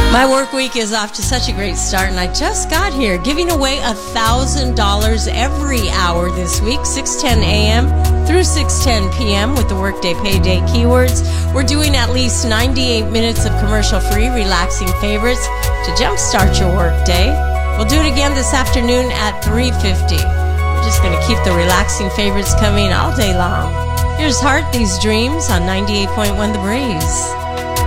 My work week is off to such a great start, and I just got here giving away $1,000 every hour this week, 6:10 a.m. through 6:10 p.m. with the Workday Payday keywords. We're doing at least 98 minutes of commercial-free, relaxing favorites to jumpstart your workday. We'll do it again this afternoon at 3:50. We're just going to keep the relaxing favorites coming all day long. Here's Heart These Dreams on 98.1 The Breeze.